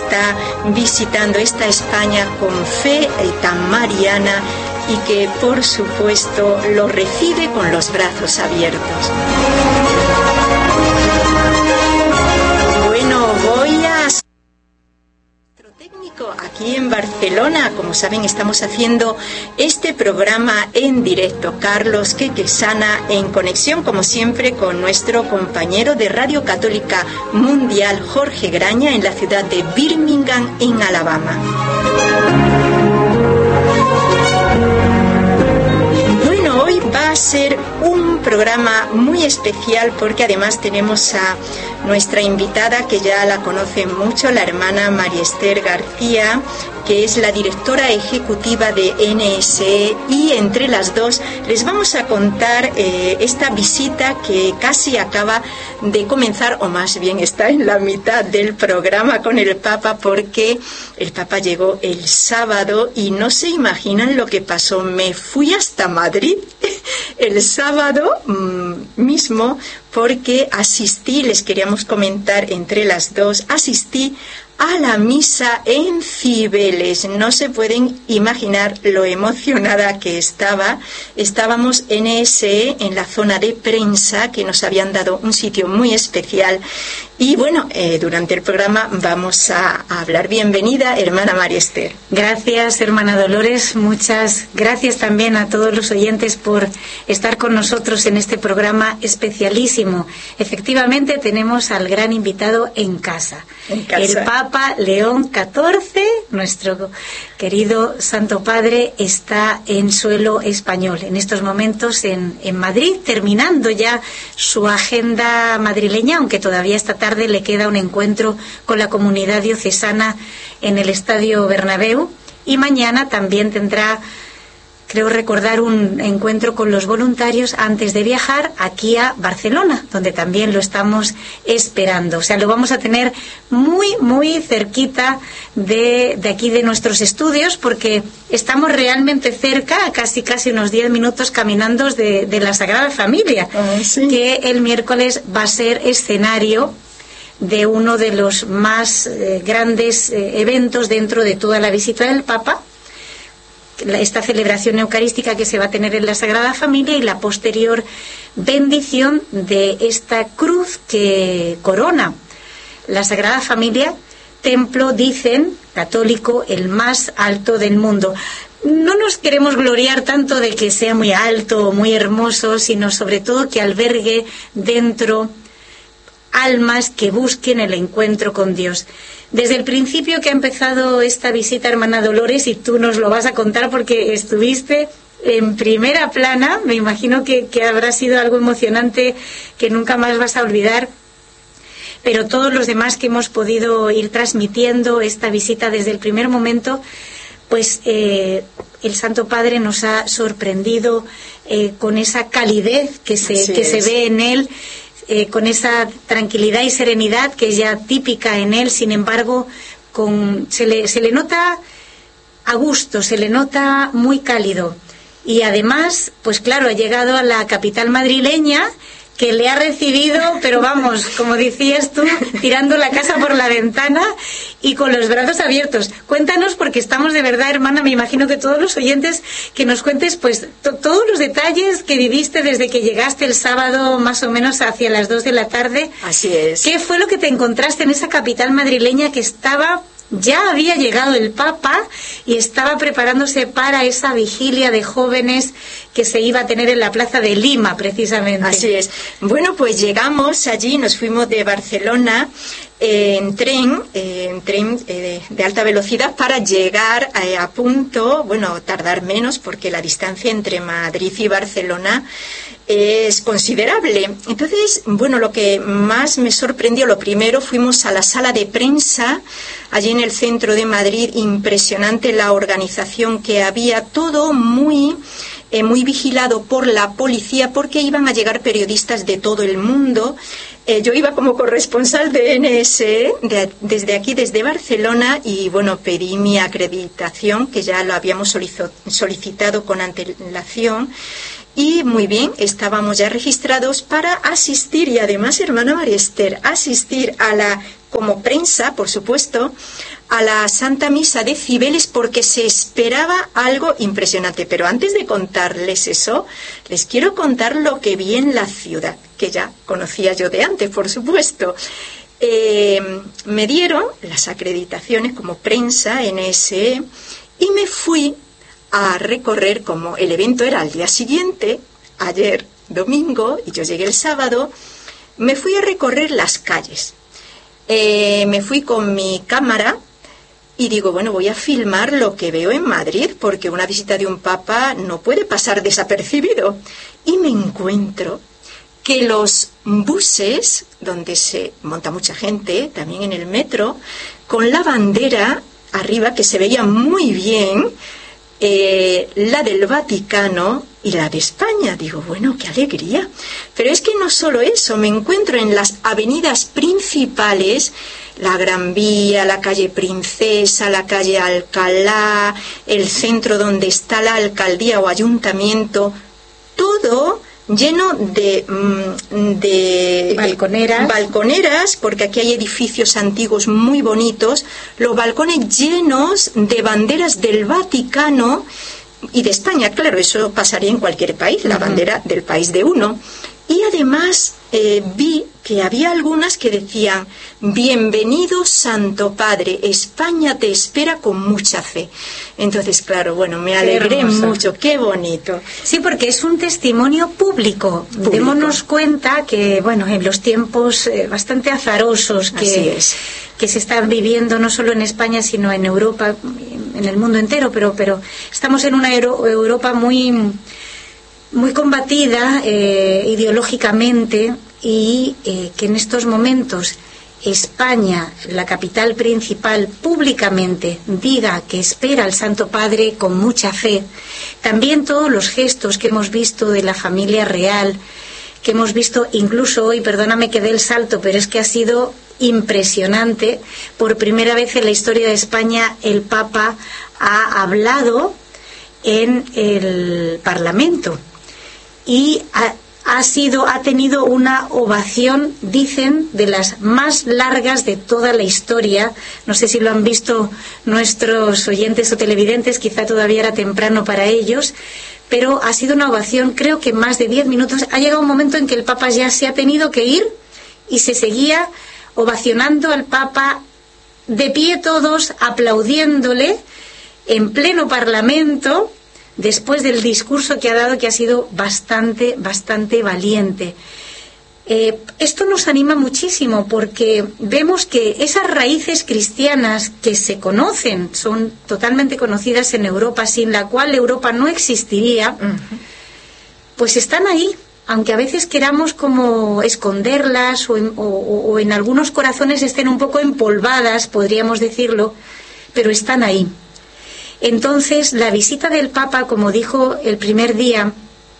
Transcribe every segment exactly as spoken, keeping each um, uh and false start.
está visitando esta España con fe tan mariana y que por supuesto lo recibe con los brazos abiertos. Bueno, voy a... técnico aquí en Barcelona. Como saben, estamos haciendo este programa en directo. Carlos Quequesana, en conexión, como siempre, con nuestro compañero de Radio Católica Mundial, Jorge Graña, en la ciudad de Birmingham, en Alabama. Bueno, hoy va a ser un programa muy especial porque además tenemos a nuestra invitada, que ya la conocen mucho, la hermana María Esther García, que es la directora ejecutiva de N S E, y entre las dos les vamos a contar eh, esta visita que casi acaba de comenzar, o más bien está en la mitad del programa con el Papa, porque el Papa llegó el sábado y no se imaginan lo que pasó. Me fui hasta Madrid el sábado mmm, mismo porque asistí, les queríamos comentar entre las dos, asistí a la misa en Cibeles. No se pueden imaginar lo emocionada que estaba. Estábamos en N S E, en la zona de prensa, que nos habían dado un sitio muy especial. Y bueno, eh, durante el programa vamos a, a hablar. Bienvenida, hermana María Esther. Gracias, hermana Dolores. Muchas gracias también a todos los oyentes por estar con nosotros en este programa especialísimo. Efectivamente, tenemos al gran invitado en casa. En casa. El Papa León catorce, nuestro querido Santo Padre, está en suelo español en estos momentos en, en Madrid, terminando ya su agenda madrileña, aunque todavía esta tarde le queda un encuentro con la comunidad diocesana en el Estadio Bernabéu, y mañana también tendrá, creo recordar, un encuentro con los voluntarios antes de viajar aquí a Barcelona, donde también lo estamos esperando. O sea, lo vamos a tener muy, muy cerquita de, de aquí de nuestros estudios, porque estamos realmente cerca, casi casi unos diez minutos caminando de, de la Sagrada Familia, oh, sí. que el miércoles va a ser escenario de uno de los más eh, grandes eh, eventos dentro de toda la visita del Papa, esta celebración eucarística que se va a tener en la Sagrada Familia y la posterior bendición de esta cruz que corona la Sagrada Familia, templo, dicen, católico, el más alto del mundo. No nos queremos gloriar tanto de que sea muy alto o muy hermoso, sino sobre todo que albergue dentro almas que busquen el encuentro con Dios. Desde el principio que ha empezado esta visita, hermana Dolores, y tú nos lo vas a contar porque estuviste en primera plana, me imagino que, que habrá sido algo emocionante que nunca más vas a olvidar, pero todos los demás que hemos podido ir transmitiendo esta visita desde el primer momento, pues eh, el Santo Padre nos ha sorprendido eh, con esa calidez que se, que se ve en él, Eh, con esa tranquilidad y serenidad que es ya típica en él. Sin embargo, con, se, le, se le nota a gusto, se le nota muy cálido. Y además, pues claro, ha llegado a la capital madrileña, que le ha recibido, pero vamos, como decías tú, tirando la casa por la ventana y con los brazos abiertos. Cuéntanos, porque estamos de verdad, hermana, me imagino que todos los oyentes, que nos cuentes pues to- todos los detalles que viviste desde que llegaste el sábado más o menos hacia las dos de la tarde. Así es. ¿Qué fue lo que te encontraste en esa capital madrileña que estaba... Ya había llegado el Papa y estaba preparándose para esa vigilia de jóvenes que se iba a tener en la plaza de Lima, precisamente? Así es. Bueno, pues llegamos allí, nos fuimos de Barcelona eh, en tren, eh, en tren eh, de, de alta velocidad para llegar eh, a punto, bueno, tardar menos porque la distancia entre Madrid y Barcelona es considerable. Entonces, bueno, lo que más me sorprendió, lo primero, fuimos a la sala de prensa, allí en el centro de Madrid. Impresionante la organización que había, todo muy, eh, muy vigilado por la policía, porque iban a llegar periodistas de todo el mundo. Eh, yo iba como corresponsal de N S E, de, desde aquí, desde Barcelona, y bueno, pedí mi acreditación, que ya lo habíamos solicitado con antelación. Y muy bien, estábamos ya registrados para asistir, y además, hermana María Esther, asistir a la, como prensa, por supuesto, a la Santa Misa de Cibeles porque se esperaba algo impresionante. Pero antes de contarles eso, les quiero contar lo que vi en la ciudad, que ya conocía yo de antes, por supuesto. Eh, me dieron las acreditaciones como prensa N S E y me fui a recorrer, como el evento era al día siguiente, ayer domingo, y yo llegué el sábado, me fui a recorrer las calles. Eh, me fui con mi cámara y digo, bueno, voy a filmar lo que veo en Madrid, porque una visita de un papa no puede pasar desapercibido. Y me encuentro que los buses, donde se monta mucha gente, también en el metro, con la bandera arriba, que se veía muy bien, eh, la del Vaticano y la de España. Digo, bueno, qué alegría. Pero es que no solo eso, me encuentro en las avenidas principales, la Gran Vía, la calle Princesa, la calle Alcalá, el centro donde está la alcaldía o ayuntamiento, todo lleno de, de balconeras. balconeras, porque aquí hay edificios antiguos muy bonitos, los balcones llenos de banderas del Vaticano y de España. Claro, eso pasaría en cualquier país, la uh-huh. bandera del país de uno. Y además eh, vi que había algunas que decían: bienvenido Santo Padre, España te espera con mucha fe. Entonces, claro, bueno, me alegré mucho, qué bonito. Sí, porque es un testimonio público. público. Démonos cuenta que, bueno, en los tiempos eh, bastante azarosos que, que se están viviendo no solo en España, sino en Europa, en el mundo entero, pero, pero estamos en una Euro- Europa muy... muy combatida eh, ideológicamente, y eh, que en estos momentos España, la capital principal, públicamente diga que espera al Santo Padre con mucha fe. También todos los gestos que hemos visto de la familia real, que hemos visto incluso hoy, perdóname que dé el salto, pero es que ha sido impresionante. Por primera vez en la historia de España el Papa ha hablado en el Parlamento y ha, ha sido ha tenido una ovación, dicen, de las más largas de toda la historia. No sé si lo han visto nuestros oyentes o televidentes, quizá todavía era temprano para ellos, pero ha sido una ovación, creo que más de diez minutos. Ha llegado un momento en que el Papa ya se ha tenido que ir y se seguía ovacionando al Papa, de pie todos, aplaudiéndole en pleno Parlamento, después del discurso que ha dado, que ha sido bastante, bastante valiente. Eh, esto nos anima muchísimo, porque vemos que esas raíces cristianas que se conocen, son totalmente conocidas en Europa, sin la cual Europa no existiría, uh-huh. pues están ahí, aunque a veces queramos como esconderlas, o en, o, o en algunos corazones estén un poco empolvadas, podríamos decirlo, pero están ahí. Entonces, la visita del Papa, como dijo el primer día,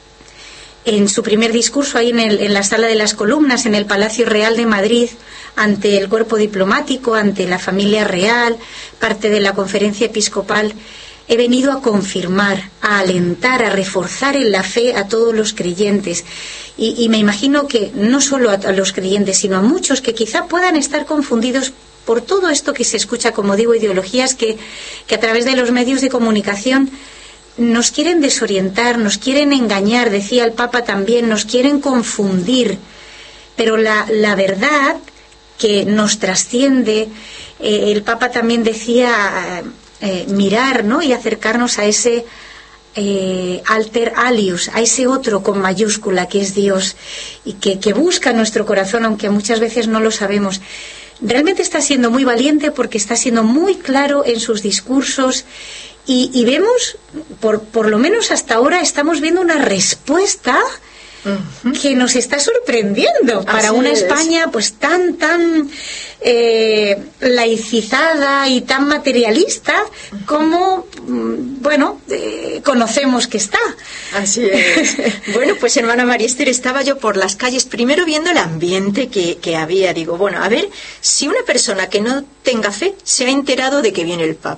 en su primer discurso ahí en, el, en la Sala de las Columnas, en el Palacio Real de Madrid, ante el cuerpo diplomático, ante la familia real, parte de la conferencia episcopal, he venido a confirmar, a alentar, a reforzar en la fe a todos los creyentes. Y, y me imagino que no solo a, a los creyentes, sino a muchos que quizá puedan estar confundidos por todo esto que se escucha, como digo, ideologías que, que a través de los medios de comunicación nos quieren desorientar, nos quieren engañar, decía el Papa también, nos quieren confundir. Pero la, la verdad que nos trasciende, eh, el Papa también decía eh, mirar, ¿no?, y acercarnos a ese eh, alter alius, a ese otro con mayúscula que es Dios, y que, que busca nuestro corazón, aunque muchas veces no lo sabemos. Realmente está siendo muy valiente, porque está siendo muy claro en sus discursos, y, y vemos, por, por lo menos hasta ahora, estamos viendo una respuesta uh-huh. que nos está sorprendiendo. Así para una es. España pues tan, tan eh, laicizada y tan materialista uh-huh. como, bueno, eh, conocemos que está. Así es. Bueno, pues hermana María Esther, estaba yo por las calles, primero viendo el ambiente que, que había. Digo, bueno, a ver si una persona que no tenga fe se ha enterado de que viene el Papa.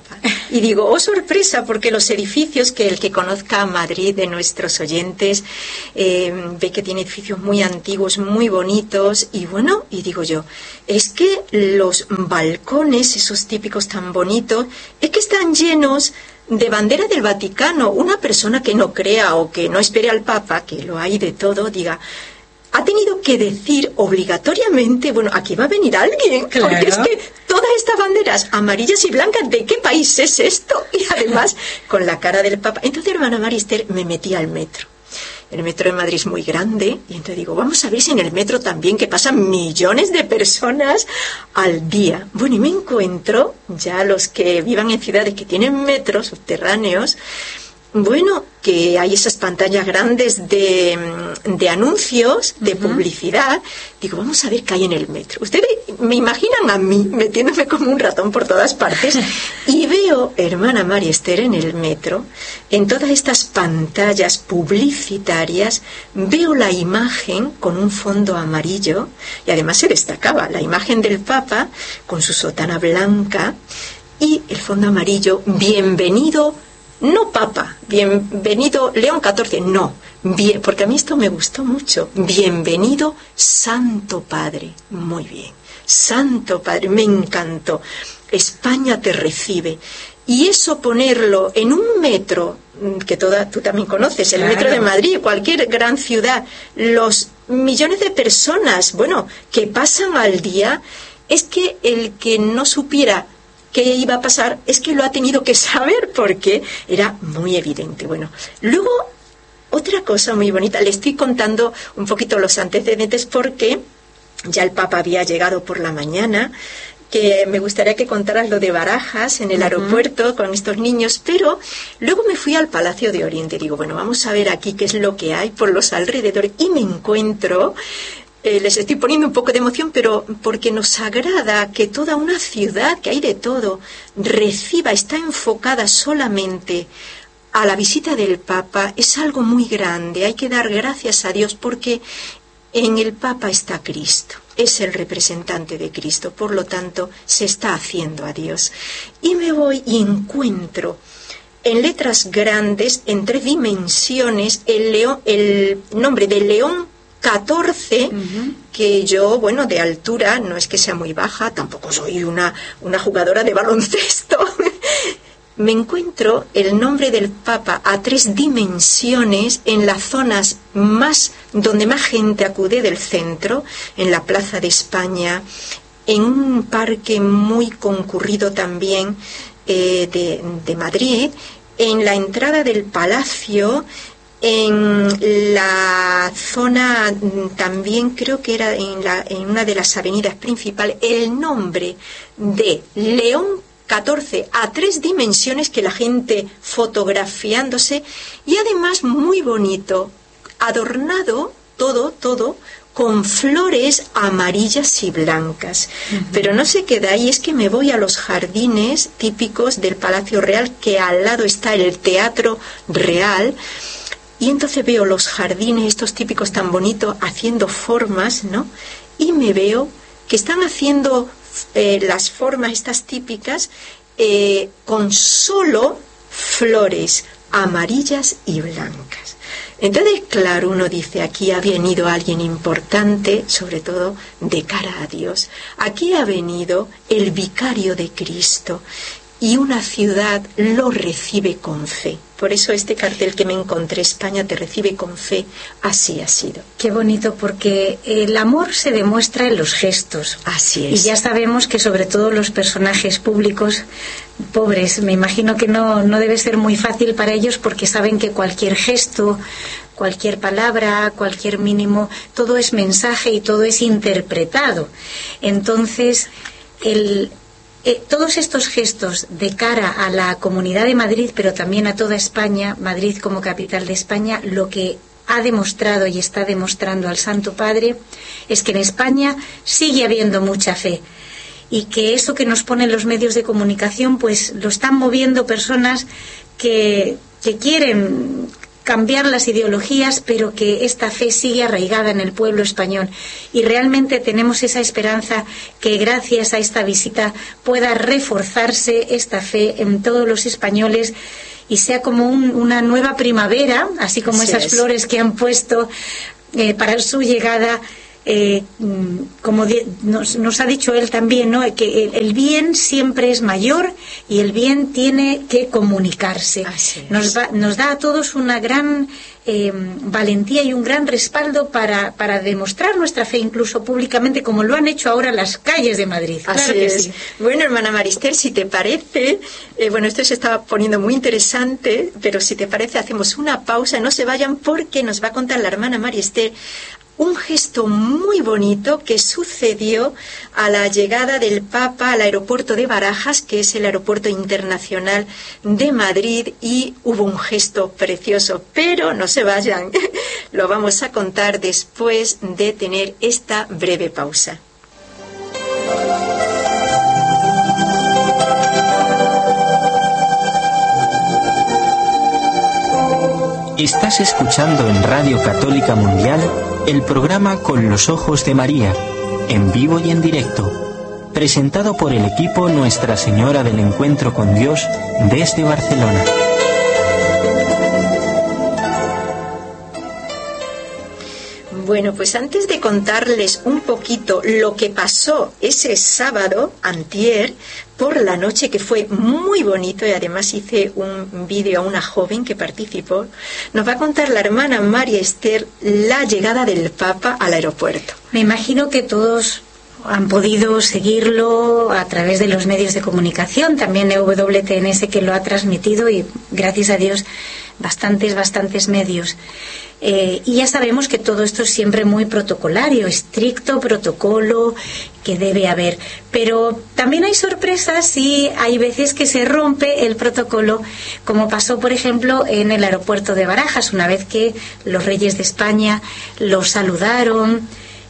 Y digo, oh sorpresa, porque los edificios, que el que conozca Madrid de nuestros oyentes, eh, ve que tiene edificios muy antiguos, muy bonitos, y bueno, y digo yo, es que los balcones, esos típicos tan bonitos, es que están llenos de bandera del Vaticano. Una persona que no crea o que no espere al Papa, que lo hay de todo, diga, ha tenido que decir obligatoriamente, bueno, aquí va a venir alguien, claro, porque es que todas estas banderas amarillas y blancas, ¿de qué país es esto? Y además, con la cara del Papa. Entonces, hermana Marister, me metí al metro. El metro de Madrid es muy grande, y entonces digo, vamos a ver si en el metro también, que pasan millones de personas al día. Bueno, y me encuentro, ya los que vivan en ciudades que tienen metros subterráneos, bueno, que hay esas pantallas grandes de, de anuncios, de uh-huh. publicidad. Digo, vamos a ver qué hay en el metro. Ustedes me imaginan a mí metiéndome como un ratón por todas partes, y veo, hermana Mariester, en el metro, en todas estas pantallas publicitarias, veo la imagen con un fondo amarillo, y además se destacaba la imagen del Papa con su sotana blanca y el fondo amarillo, bienvenido. No Papa, bienvenido León catorce, no, bien, porque a mí esto me gustó mucho. Bienvenido Santo Padre, muy bien, Santo Padre, me encantó. España te recibe. Y eso ponerlo en un metro, que toda, tú también conoces, el claro. metro de Madrid, cualquier gran ciudad, los millones de personas, bueno, que pasan al día, es que el que no supiera qué iba a pasar, es que lo ha tenido que saber, porque era muy evidente. Bueno, luego, otra cosa muy bonita, le estoy contando un poquito los antecedentes, porque ya el Papa había llegado por la mañana, que me gustaría que contaras lo de Barajas en el uh-huh. aeropuerto con estos niños, pero luego me fui al Palacio de Oriente. Digo, bueno, vamos a ver aquí qué es lo que hay por los alrededores, y me encuentro... Eh, les estoy poniendo un poco de emoción, pero porque nos agrada que toda una ciudad, que hay de todo, reciba, está enfocada solamente a la visita del Papa. Es algo muy grande, hay que dar gracias a Dios, porque en el Papa está Cristo, es el representante de Cristo, por lo tanto se está haciendo a Dios. Y me voy y encuentro en letras grandes, en tres dimensiones, el, león, el nombre de León catorce, uh-huh. que yo, bueno, de altura, no es que sea muy baja, tampoco soy una, una jugadora de baloncesto. Me encuentro el nombre del Papa a tres dimensiones en las zonas más, donde más gente acude del centro, en la Plaza de España, en un parque muy concurrido también eh, de, de Madrid, en la entrada del Palacio, en la zona también, creo que era en, la, en una de las avenidas principales, el nombre de León catorce a tres dimensiones, que la gente fotografiándose, y además muy bonito, adornado todo, todo, con flores amarillas y blancas. Uh-huh. Pero no se queda ahí, es que me voy a los jardines típicos del Palacio Real, que al lado está el Teatro Real. Y entonces veo los jardines, estos típicos tan bonitos, haciendo formas, ¿no? Y me veo que están haciendo eh, las formas estas típicas eh, con solo flores amarillas y blancas. Entonces, claro, uno dice, aquí ha venido alguien importante, sobre todo de cara a Dios. Aquí ha venido el vicario de Cristo, y una ciudad lo recibe con fe. Por eso este cartel que me encontré, España te recibe con fe, así ha sido. Qué bonito, porque el amor se demuestra en los gestos. Así es. Y ya sabemos que sobre todo los personajes públicos, pobres, me imagino que no, no debe ser muy fácil para ellos, porque saben que cualquier gesto, cualquier palabra, cualquier mínimo, todo es mensaje y todo es interpretado. Entonces, el... Eh, todos estos gestos de cara a la Comunidad de Madrid, pero también a toda España, Madrid como capital de España, lo que ha demostrado y está demostrando al Santo Padre es que en España sigue habiendo mucha fe, y que eso que nos ponen los medios de comunicación, pues lo están moviendo personas que, que quieren cambiar las ideologías, pero que esta fe sigue arraigada en el pueblo español. Y realmente tenemos esa esperanza que gracias a esta visita pueda reforzarse esta fe en todos los españoles y sea como un, una nueva primavera, así como así esas es. flores que han puesto eh, para su llegada. Eh, como de, nos, nos ha dicho él también, ¿no? Que el, el bien siempre es mayor y el bien tiene que comunicarse. Nos, va, nos da a todos una gran eh, valentía y un gran respaldo para, para demostrar nuestra fe, incluso públicamente, como lo han hecho ahora las calles de Madrid. Así claro que es. Sí. Bueno, hermana Marister, si te parece, eh, bueno, esto se estaba poniendo muy interesante, pero si te parece hacemos una pausa, no se vayan porque nos va a contar la hermana Marister un gesto muy bonito que sucedió a la llegada del Papa al aeropuerto de Barajas, que es el aeropuerto internacional de Madrid, y hubo un gesto precioso, pero no se vayan, lo vamos a contar después de tener esta breve pausa. Estás escuchando en Radio Católica Mundial el programa Con los Ojos de María, en vivo y en directo, presentado por el equipo Nuestra Señora del Encuentro con Dios desde Barcelona. Bueno, pues antes de contarles un poquito lo que pasó ese sábado, antier, por la noche, que fue muy bonito, y además hice un vídeo a una joven que participó, nos va a contar la hermana María Esther la llegada del Papa al aeropuerto. Me imagino que todos han podido seguirlo a través de los medios de comunicación, también E W T N S que lo ha transmitido, y gracias a Dios bastantes, bastantes medios. Eh, y ya sabemos que todo esto es siempre muy protocolario, estricto protocolo que debe haber. Pero también hay sorpresas y hay veces que se rompe el protocolo, como pasó, por ejemplo, en el aeropuerto de Barajas, una vez que los reyes de España los saludaron.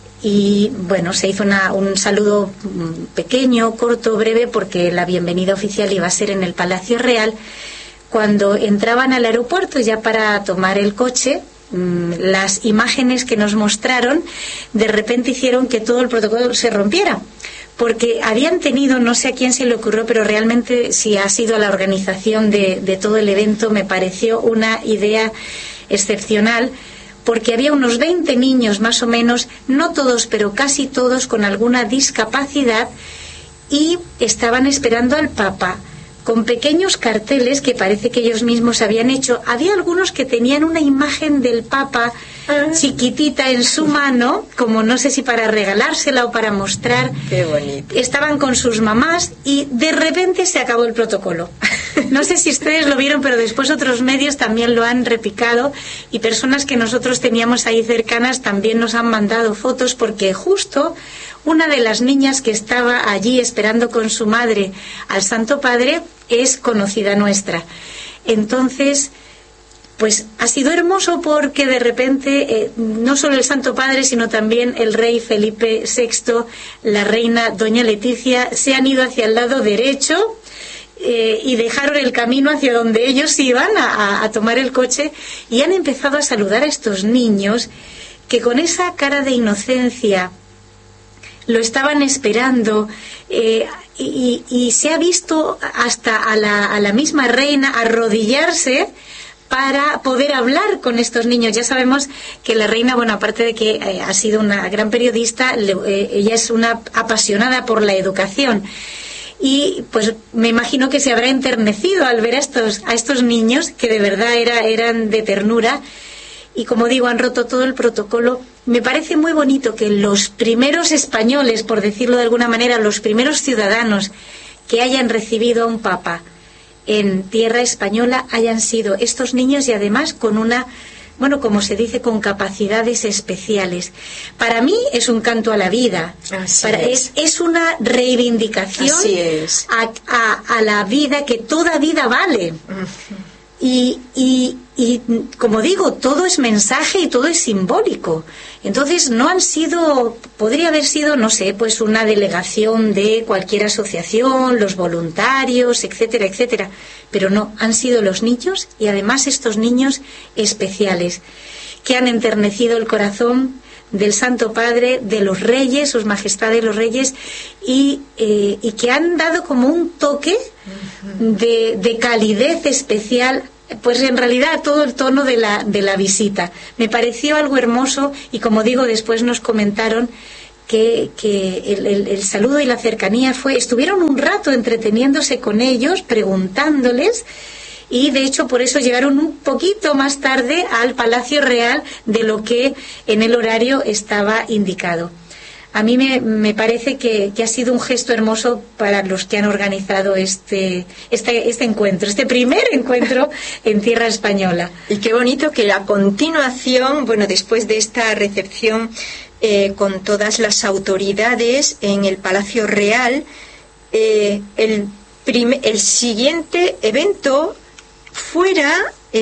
Y bueno, se hizo una, un saludo pequeño, corto, breve, porque la bienvenida oficial iba a ser en el Palacio Real. Cuando entraban al aeropuerto ya para tomar el coche, las imágenes que nos mostraron de repente hicieron que todo el protocolo se rompiera, porque habían tenido, no sé a quién se le ocurrió, pero realmente si ha sido a la organización de, de todo el evento, me pareció una idea excepcional, porque había unos veinte niños más o menos, no todos, pero casi todos con alguna discapacidad, y estaban esperando al Papa con pequeños carteles que parece que ellos mismos habían hecho. Había algunos que tenían una imagen del Papa chiquitita en su mano, como no sé si para regalársela o para mostrar. Qué bonito. Estaban con sus mamás y de repente se acabó el protocolo. No sé si ustedes lo vieron, pero después otros medios también lo han replicado, y personas que nosotros teníamos ahí cercanas también nos han mandado fotos, porque justo una de las niñas que estaba allí esperando con su madre al Santo Padre es conocida nuestra. Entonces, pues ha sido hermoso, porque de repente eh, no solo el Santo Padre, sino también el rey Felipe sexto, la reina doña Leticia, se han ido hacia el lado derecho eh, y dejaron el camino hacia donde ellos iban a, a tomar el coche, y han empezado a saludar a estos niños que con esa cara de inocencia lo estaban esperando, eh, y, y se ha visto hasta a la, a la misma reina arrodillarse para poder hablar con estos niños. Ya sabemos que la reina, bueno, aparte de que eh, ha sido una gran periodista, le, eh, ella es una apasionada por la educación, y pues me imagino que se habrá enternecido al ver a estos, a estos niños que de verdad era, eran de ternura. Y como digo, han roto todo el protocolo. Me parece muy bonito que los primeros españoles, por decirlo de alguna manera, los primeros ciudadanos que hayan recibido a un papa en tierra española hayan sido estos niños, y además con una, bueno, como se dice, con capacidades especiales. Para mí es un canto a la vida. Así Para, es. es. Es una reivindicación Así es. A, a, a la vida, que toda vida vale. Uh-huh. Y, y, y como digo, todo es mensaje y todo es simbólico. Entonces no han sido, podría haber sido, no sé, pues una delegación de cualquier asociación, los voluntarios, etcétera, etcétera, pero no, han sido los niños, y además estos niños especiales que han enternecido el corazón del Santo Padre, de los reyes, sus majestades los reyes, y, eh, y que han dado como un toque de, de calidez especial, pues en realidad todo el tono de la, de la visita. Me pareció algo hermoso, y como digo, después nos comentaron que, que el, el, el saludo y la cercanía fue, estuvieron un rato entreteniéndose con ellos, preguntándoles, y de hecho por eso llegaron un poquito más tarde al Palacio Real de lo que en el horario estaba indicado. A mí me, me parece que, que ha sido un gesto hermoso para los que han organizado este, este, este encuentro, este primer encuentro en tierra española. Y qué bonito que a continuación, bueno, después de esta recepción eh, con todas las autoridades en el Palacio Real, eh, el, prim- el siguiente evento fuera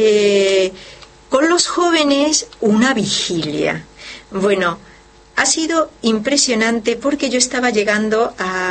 eh, con los jóvenes una vigilia. Bueno, ha sido impresionante porque yo estaba llegando a,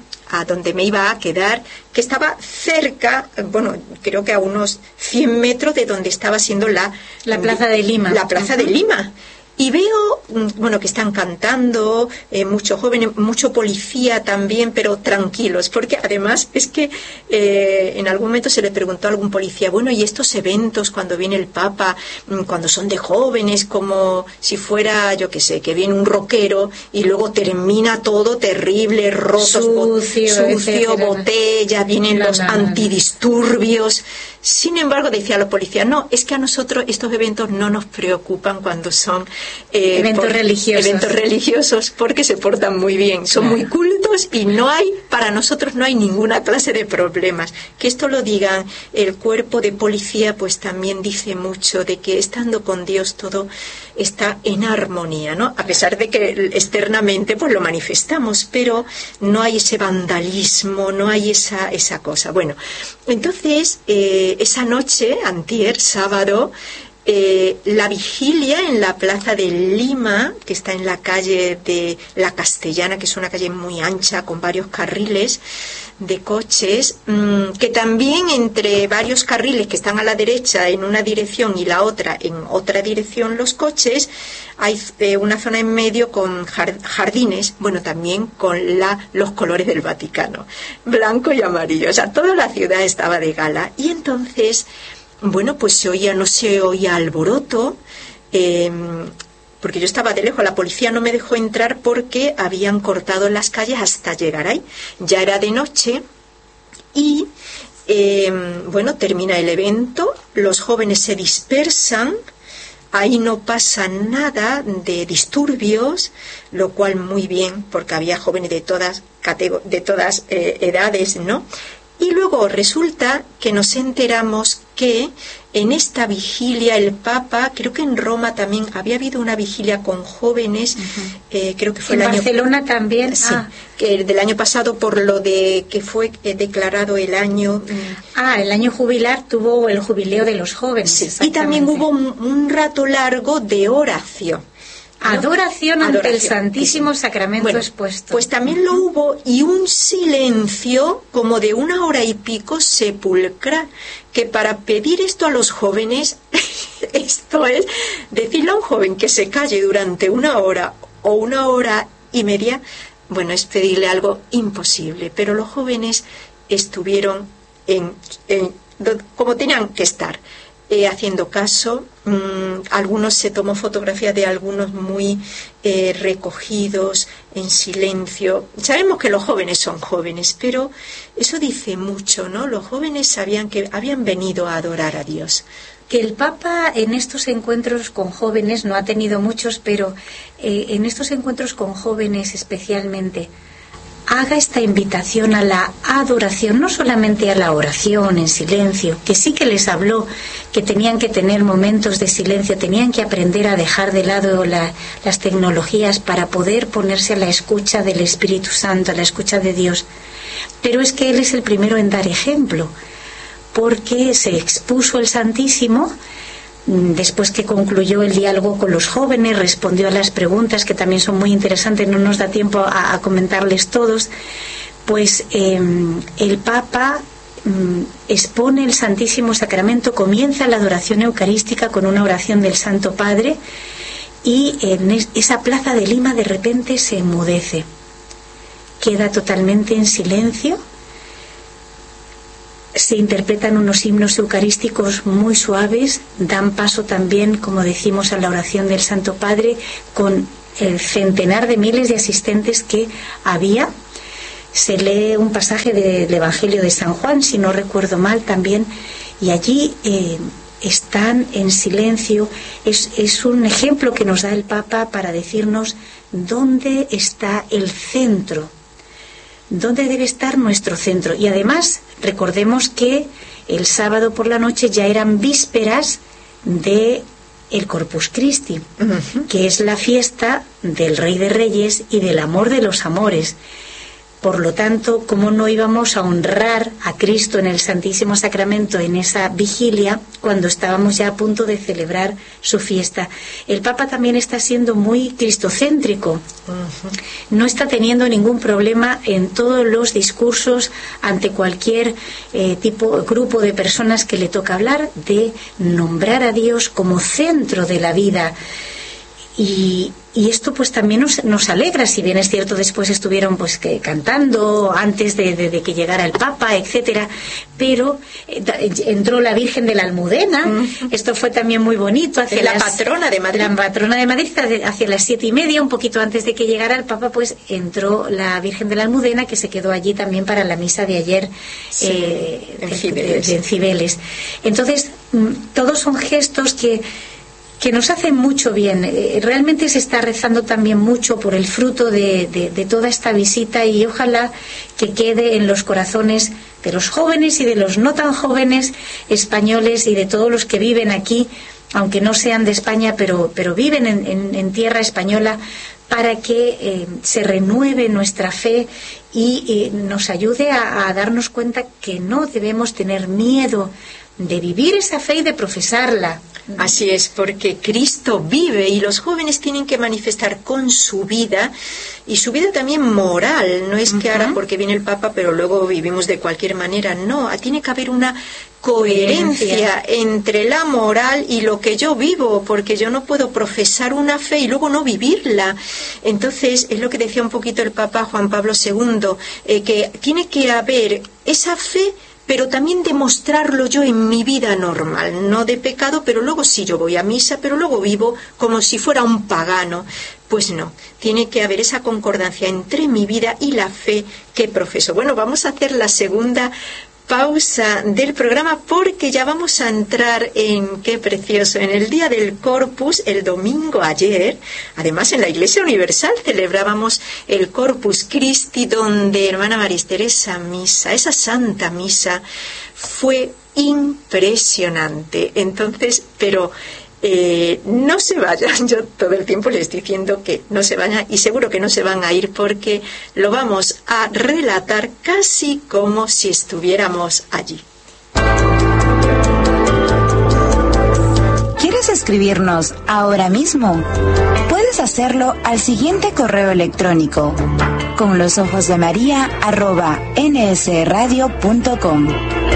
a donde me iba a quedar, que estaba cerca, bueno, creo que a unos cien metros de donde estaba siendo la, la Plaza de Lima. La Plaza uh-huh. de Lima. Y veo, bueno, que están cantando, eh, muchos jóvenes, mucho policía también, pero tranquilos, porque además es que eh, en algún momento se le preguntó a algún policía, bueno, ¿y estos eventos cuando viene el Papa, cuando son de jóvenes, como si fuera, yo qué sé, que viene un rockero y luego termina todo terrible, rotos, sucio, sucio botella, vienen no, los no, no, antidisturbios? Sin embargo, decía la policía, no, es que a nosotros estos eventos no nos preocupan cuando son eh, eventos por, religiosos. Eventos religiosos, porque se portan muy bien, son claro. muy cultos y no hay, para nosotros no hay ninguna clase de problemas. Que esto lo digan el cuerpo de policía, pues también dice mucho de que estando con Dios todo está en armonía, ¿no? A pesar de que externamente pues lo manifestamos, pero no hay ese vandalismo, no hay esa, esa cosa. Bueno, entonces eh, esa noche, antier, sábado, Eh, la vigilia en la Plaza de Lima, que está en la calle de La Castellana, que es una calle muy ancha con varios carriles de coches, mmm, que también entre varios carriles que están a la derecha en una dirección y la otra en otra dirección los coches, hay eh, una zona en medio con jardines, bueno, también con la, los colores del Vaticano, blanco y amarillo, o sea, toda la ciudad estaba de gala. Y entonces, bueno, pues se oía, no se oía alboroto, eh, porque yo estaba de lejos, la policía no me dejó entrar porque habían cortado las calles hasta llegar ahí. Ya era de noche y, eh, bueno, termina el evento, los jóvenes se dispersan, ahí no pasa nada de disturbios, lo cual muy bien, porque había jóvenes de todas, de todas eh, edades, ¿no? Y luego resulta que nos enteramos que en esta vigilia el Papa, creo que en Roma también había habido una vigilia con jóvenes, uh-huh. eh, creo que fue en el año... Barcelona también. Sí, ah. que del año pasado por lo de que fue eh, declarado el año... Ah, el año jubilar tuvo el jubileo de los jóvenes. Sí, y también hubo un, un rato largo de oración. ¿No? Adoración ante Adoración, el Santísimo sí. Sacramento bueno, expuesto. Pues también lo hubo, y un silencio como de una hora y pico sepulcral, que para pedir esto a los jóvenes, esto es decirle a un joven que se calle durante una hora o una hora y media, bueno, es pedirle algo imposible, pero los jóvenes estuvieron en, en como tenían que estar. Eh, haciendo caso, mmm, algunos se tomó fotografía de algunos muy eh, recogidos, en silencio. Sabemos que los jóvenes son jóvenes, pero eso dice mucho, ¿no? Los jóvenes sabían que habían venido a adorar a Dios. Que el Papa en estos encuentros con jóvenes, no ha tenido muchos, pero eh, en estos encuentros con jóvenes especialmente, haga esta invitación a la adoración, no solamente a la oración en silencio, que sí que les habló que tenían que tener momentos de silencio, tenían que aprender a dejar de lado la, las tecnologías para poder ponerse a la escucha del Espíritu Santo, a la escucha de Dios. Pero es que Él es el primero en dar ejemplo, porque se expuso el Santísimo después que concluyó el diálogo con los jóvenes, respondió a las preguntas que también son muy interesantes, no nos da tiempo a, a comentarles todos, pues eh, el Papa mm, expone el Santísimo Sacramento, comienza la adoración eucarística con una oración del Santo Padre, y en es, esa plaza de Lima de repente se enmudece, queda totalmente en silencio. Se interpretan unos himnos eucarísticos muy suaves, dan paso también, como decimos, a la oración del Santo Padre, con el centenar de miles de asistentes que había. Se lee un pasaje del Evangelio de San Juan, si no recuerdo mal también, y allí eh, están en silencio. Es, es un ejemplo que nos da el Papa para decirnos dónde está el centro, dónde debe estar nuestro centro. Y además recordemos que el sábado por la noche ya eran vísperas de el Corpus Christi, uh-huh. que es la fiesta del Rey de Reyes y del amor de los amores. Por lo tanto, ¿cómo no íbamos a honrar a Cristo en el Santísimo Sacramento en esa vigilia cuando estábamos ya a punto de celebrar su fiesta? El Papa también está siendo muy cristocéntrico. Uh-huh. No está teniendo ningún problema en todos los discursos ante cualquier eh, tipo, grupo de personas que le toca hablar, de nombrar a Dios como centro de la vida. Y, y esto pues también nos, nos alegra, si bien es cierto después estuvieron pues que cantando antes de, de, de que llegara el Papa, etcétera, pero eh, entró la Virgen de la Almudena. Uh-huh. Esto fue también muy bonito, hacia la las, patrona de Madrid la patrona de Madrid, hacia las siete y media, un poquito antes de que llegara el Papa, pues entró la Virgen de la Almudena, que se quedó allí también para la misa de ayer, sí, eh, en, de, Cibeles. De, de, en Cibeles. Entonces todos son gestos que que nos hacen mucho bien. Eh, realmente se está rezando también mucho por el fruto de, de, de toda esta visita, y ojalá que quede en los corazones de los jóvenes y de los no tan jóvenes españoles y de todos los que viven aquí, aunque no sean de España, pero, pero viven en, en, en tierra española, para que eh, se renueve nuestra fe y eh, nos ayude a, a darnos cuenta que no debemos tener miedo de vivir esa fe y de profesarla. Así es, porque Cristo vive y los jóvenes tienen que manifestar con su vida, y su vida también moral. No es que ahora porque viene el Papa pero luego vivimos de cualquier manera, no, tiene que haber una coherencia entre la moral y lo que yo vivo, porque yo no puedo profesar una fe y luego no vivirla. Entonces es lo que decía un poquito el Papa Juan Pablo segundo, eh, que tiene que haber esa fe, pero también demostrarlo yo en mi vida normal, no de pecado, pero luego sí yo voy a misa, pero luego vivo como si fuera un pagano. Pues no, tiene que haber esa concordancia entre mi vida y la fe que profeso. Bueno, vamos a hacer la segunda pausa del programa, porque ya vamos a entrar en, qué precioso, en el día del Corpus, el domingo ayer. Además, en la Iglesia Universal celebrábamos el Corpus Christi, donde, hermana Marister, esa misa, esa santa misa, fue impresionante. Entonces, pero Eh, no se vayan, yo todo el tiempo les estoy diciendo que no se vayan, y seguro que no se van a ir, porque lo vamos a relatar casi como si estuviéramos allí. ¿Quieres escribirnos ahora mismo? Puedes hacerlo al siguiente correo electrónico: con los ojos de María arroba nsradio punto com.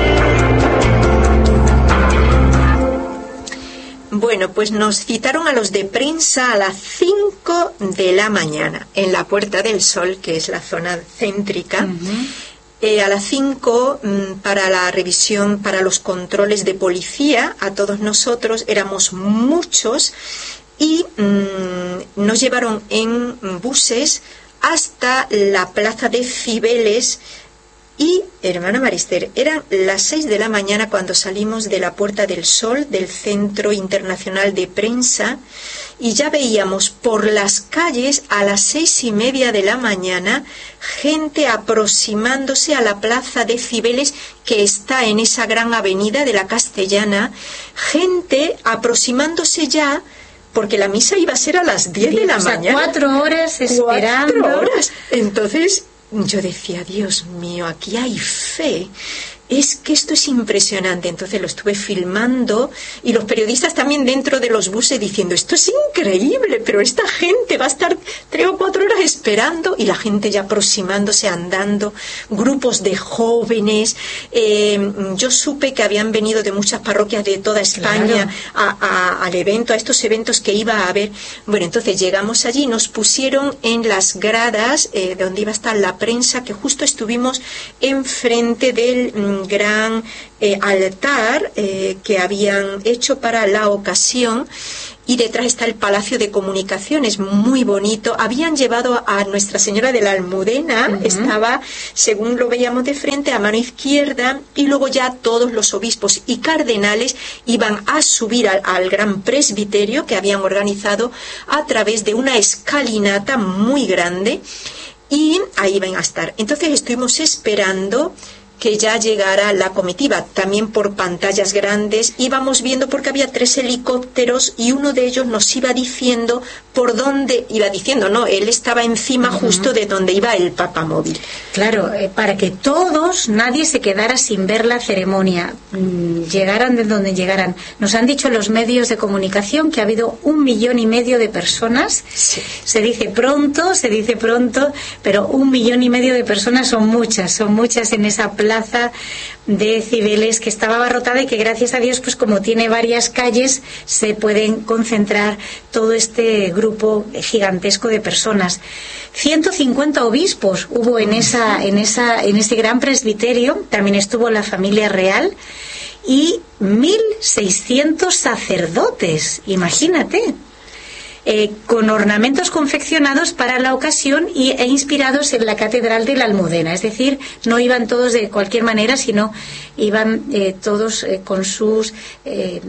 Bueno, pues nos citaron a los de prensa a las cinco de la mañana en la Puerta del Sol, que es la zona céntrica. Uh-huh. Eh, a las cinco mmm, para la revisión, para los controles de policía, a todos nosotros, éramos muchos, y mmm, nos llevaron en buses hasta la plaza de Cibeles. Y, hermana Marister, eran las seis de la mañana cuando salimos de la Puerta del Sol, del Centro Internacional de Prensa, y ya veíamos por las calles a las seis y media de la mañana gente aproximándose a la Plaza de Cibeles, que está en esa gran avenida de la Castellana, gente aproximándose ya, porque la misa iba a ser a las diez de la o sea, mañana. Cuatro horas esperando. Cuatro horas. Entonces yo decía, Dios mío, aquí hay fe. es que esto es impresionante. Entonces lo estuve filmando y los periodistas también dentro de los buses diciendo, esto es increíble, pero esta gente va a estar tres o cuatro horas esperando, y la gente ya aproximándose, andando, grupos de jóvenes. Eh, yo supe que habían venido de muchas parroquias de toda España, claro, a, a, al evento, a estos eventos que iba a haber. Bueno, entonces llegamos allí, nos pusieron en las gradas eh, donde iba a estar la prensa, que justo estuvimos enfrente del mm, gran eh, altar eh, que habían hecho para la ocasión, y detrás está el Palacio de Comunicaciones, muy bonito. Habían llevado a Nuestra Señora de la Almudena, uh-huh. estaba, según lo veíamos de frente, a mano izquierda, y luego ya todos los obispos y cardenales iban a subir al, al gran presbiterio que habían organizado a través de una escalinata muy grande, y ahí van a estar. Entonces estuvimos esperando que ya llegara la comitiva, también por pantallas grandes íbamos viendo, porque había tres helicópteros y uno de ellos nos iba diciendo por dónde iba diciendo, no, él estaba encima uh-huh. justo de donde iba el papamóvil. Claro, eh, para que todos, nadie se quedara sin ver la ceremonia, mm, llegaran de donde llegaran. Nos han dicho los medios de comunicación que ha habido un millón y medio de personas. Sí. Se dice pronto, se dice pronto, pero un millón y medio de personas son muchas, son muchas en esa plaza plaza de Cibeles, que estaba abarrotada, y que gracias a Dios, pues como tiene varias calles, se pueden concentrar todo este grupo gigantesco de personas. ciento cincuenta obispos hubo en esa en esa en ese gran presbiterio, también estuvo la familia real y mil seiscientos sacerdotes, imagínate. Eh, con ornamentos confeccionados para la ocasión y, e inspirados en la Catedral de la Almudena. Es decir, no iban todos de cualquier manera, sino iban eh, todos eh, con sus eh,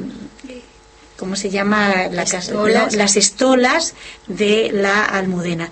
¿cómo se llama? La casa, no, las estolas de la Almudena.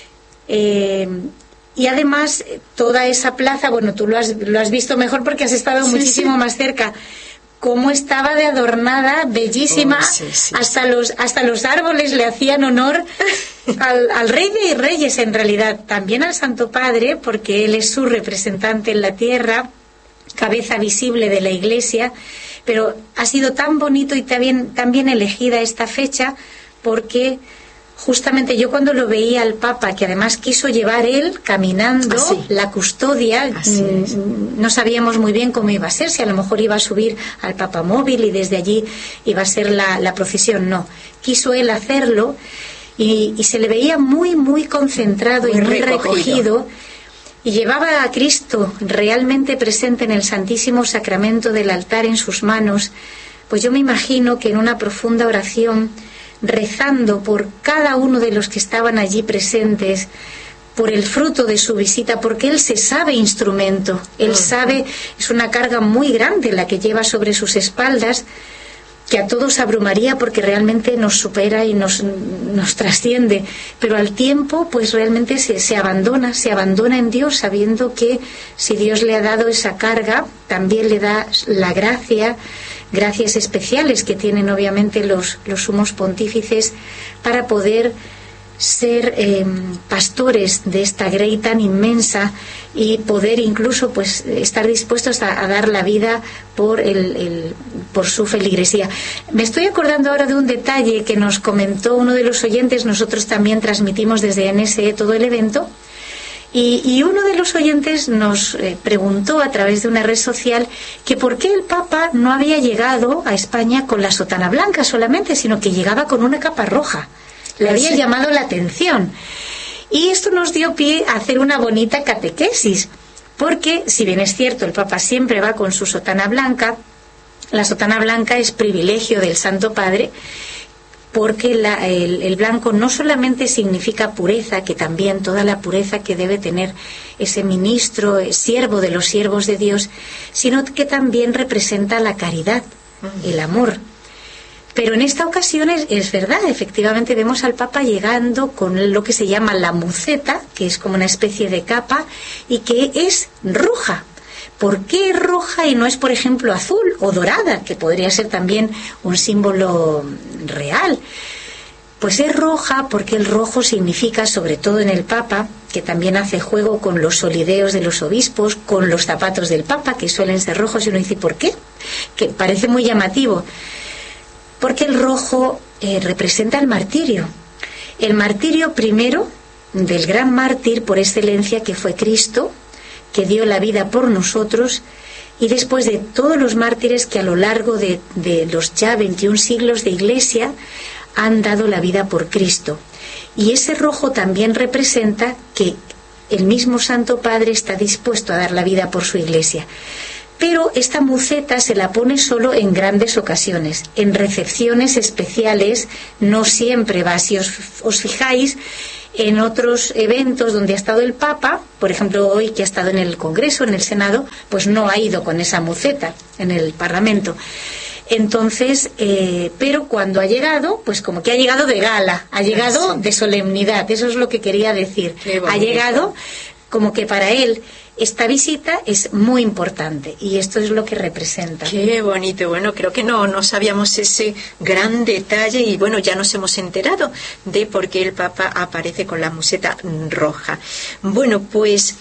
Eh, y además toda esa plaza, bueno, tú lo has, lo has visto mejor porque has estado sí, muchísimo sí. más cerca. Cómo estaba de adornada, bellísima, oh, sí, sí. hasta los hasta los árboles le hacían honor al, al Rey de Reyes, en realidad, también al Santo Padre, porque él es su representante en la tierra, cabeza visible de la Iglesia, pero ha sido tan bonito y tan bien, tan bien elegida esta fecha, porque justamente yo cuando lo veía al Papa, que además quiso llevar él caminando Así. la custodia, no sabíamos muy bien cómo iba a ser, si a lo mejor iba a subir al papamóvil y desde allí iba a ser la, la procesión. No, quiso él hacerlo y, y se le veía muy, muy concentrado muy y muy recogido. recogido y llevaba a Cristo realmente presente en el Santísimo Sacramento del altar en sus manos. Pues yo me imagino que en una profunda oración, rezando por cada uno de los que estaban allí presentes, por el fruto de su visita, porque él se sabe instrumento, él sabe, es una carga muy grande la que lleva sobre sus espaldas, que a todos abrumaría porque realmente nos supera y nos, nos trasciende, pero al tiempo pues realmente se, se abandona, se abandona en Dios, sabiendo que si Dios le ha dado esa carga, también le da la gracia, gracias especiales que tienen obviamente los, los sumos pontífices para poder ser eh, pastores de esta grey tan inmensa y poder incluso pues estar dispuestos a, a dar la vida por el, el por su feligresía. Me estoy acordando ahora de un detalle que nos comentó uno de los oyentes. Nosotros también transmitimos desde N S E todo el evento. Y, y uno de los oyentes nos eh, preguntó a través de una red social que por qué el Papa no había llegado a España con la sotana blanca solamente, sino que llegaba con una capa roja. Le había sí. llamado la atención. Y esto nos dio pie a hacer una bonita catequesis, porque si bien es cierto, el Papa siempre va con su sotana blanca, la sotana blanca es privilegio del Santo Padre, porque la, el, el blanco no solamente significa pureza, que también toda la pureza que debe tener ese ministro, el siervo de los siervos de Dios, sino que también representa la caridad, el amor. Pero en esta ocasión es, es verdad, efectivamente vemos al Papa llegando con lo que se llama la muceta, que es como una especie de capa, y que es roja. ¿Por qué es roja y no es, por ejemplo, azul o dorada, que podría ser también un símbolo real? Pues es roja porque el rojo significa, sobre todo en el Papa, que también hace juego con los solideos de los obispos, con los zapatos del Papa, que suelen ser rojos, y uno dice, ¿por qué? Que parece muy llamativo. Porque el rojo eh, representa el martirio. El martirio primero del gran mártir por excelencia, que fue Cristo, que dio la vida por nosotros, y después de todos los mártires que a lo largo de, de los ya veintiún siglos de Iglesia han dado la vida por Cristo. Y ese rojo también representa que el mismo Santo Padre está dispuesto a dar la vida por su Iglesia. Pero esta muceta se la pone solo en grandes ocasiones, en recepciones especiales, no siempre va. Si os, os fijáis, en otros eventos donde ha estado el Papa, por ejemplo hoy que ha estado en el Congreso, en el Senado, pues no ha ido con esa muceta en el Parlamento. Entonces, eh, pero cuando ha llegado, pues como que ha llegado de gala, ha llegado de solemnidad, eso es lo que quería decir. Ha llegado como que para él esta visita es muy importante, y esto es lo que representa. Qué bonito. Bueno, creo que no, no sabíamos ese gran detalle, y bueno, ya nos hemos enterado de por qué el Papa aparece con la museta roja. Bueno, pues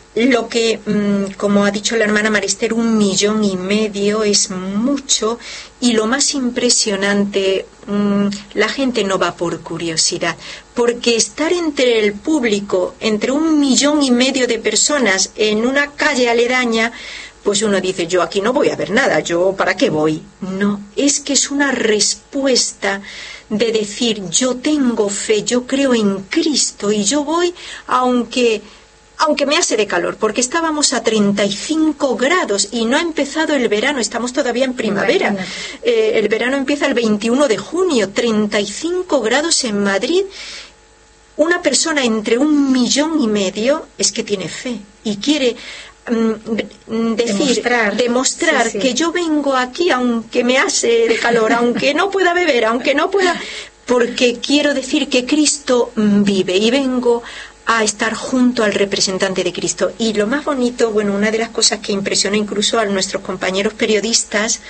lo que, como ha dicho la hermana Marister, un millón y medio es mucho, y lo más impresionante, la gente no va por curiosidad, porque estar entre el público, entre un millón y medio de personas en una calle aledaña, pues uno dice, yo aquí no voy a ver nada, yo ¿para qué voy? No, es que es una respuesta de decir, yo tengo fe, yo creo en Cristo, y yo voy aunque... aunque me hace de calor, porque estábamos a treinta y cinco grados y no ha empezado el verano, estamos todavía en primavera. Eh, el verano empieza el veintiuno de junio, treinta y cinco grados en Madrid. Una persona entre un millón y medio es que tiene fe y quiere mm, decir, demostrar, demostrar sí, sí. que yo vengo aquí aunque me hace de calor, aunque no pueda beber, aunque no pueda, porque quiero decir que Cristo vive y vengo a estar junto al representante de Cristo. Y lo más bonito, bueno, una de las cosas que impresionó incluso a nuestros compañeros periodistas,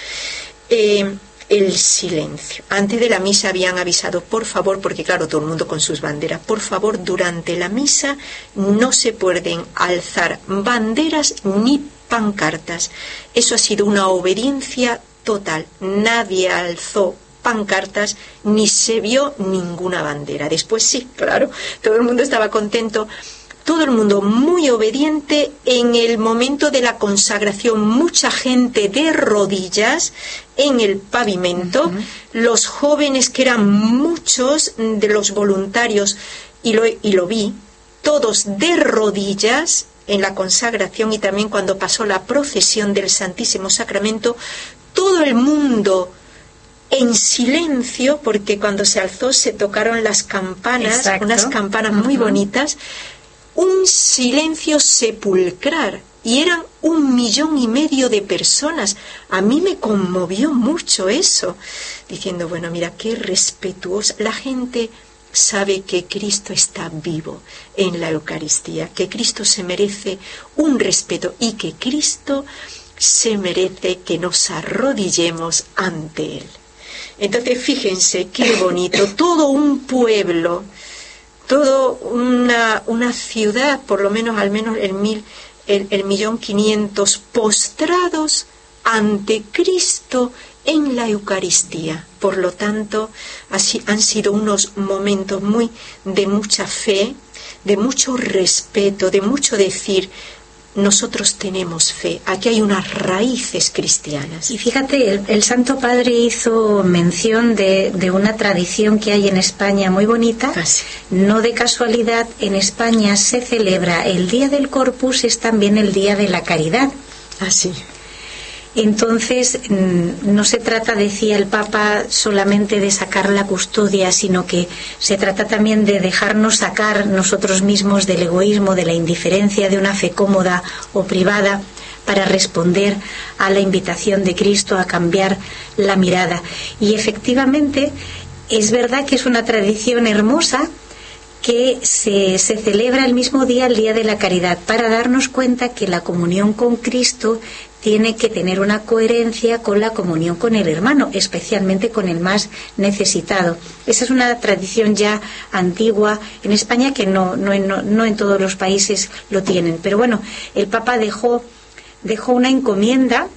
eh, el silencio. Antes de la misa habían avisado, por favor, porque claro, todo el mundo con sus banderas, por favor, durante la misa no se pueden alzar banderas ni pancartas. Eso ha sido una obediencia total. Nadie alzó pancartas ni se vio ninguna bandera. Después sí, claro, todo el mundo estaba contento, todo el mundo muy obediente. En el momento de la consagración, mucha gente de rodillas en el pavimento, uh-huh. Los jóvenes, que eran muchos de los voluntarios, y lo, y lo vi, todos de rodillas en la consagración, y también cuando pasó la procesión del Santísimo Sacramento, todo el mundo en silencio, porque cuando se alzó se tocaron las campanas, exacto. Unas campanas muy uh-huh. bonitas, un silencio sepulcral, y eran un millón y medio de personas. A mí me conmovió mucho eso, diciendo, bueno, mira, qué respetuosa. La gente sabe que Cristo está vivo en la Eucaristía, que Cristo se merece un respeto y que Cristo se merece que nos arrodillemos ante Él. Entonces, fíjense qué bonito, todo un pueblo, toda una, una ciudad, por lo menos, al menos el mil, el, el millón quinientos, postrados ante Cristo en la Eucaristía. Por lo tanto, así han sido unos momentos muy de mucha fe, de mucho respeto, de mucho decir, nosotros tenemos fe, aquí hay unas raíces cristianas. Y fíjate, el, el Santo Padre hizo mención de, de una tradición que hay en España muy bonita. Ah, sí. No de casualidad, en España se celebra el Día del Corpus, es también el Día de la Caridad. Ah, sí. Entonces, no se trata, decía el Papa, solamente de sacar la custodia, sino que se trata también de dejarnos sacar nosotros mismos del egoísmo, de la indiferencia, de una fe cómoda o privada, para responder a la invitación de Cristo a cambiar la mirada. Y efectivamente, es verdad que es una tradición hermosa que se, se celebra el mismo día, el Día de la Caridad, para darnos cuenta que la comunión con Cristo tiene que tener una coherencia con la comunión con el hermano, especialmente con el más necesitado. Esa es una tradición ya antigua en España que no, no, no, no en todos los países lo tienen. Pero bueno, el Papa dejó, dejó una encomienda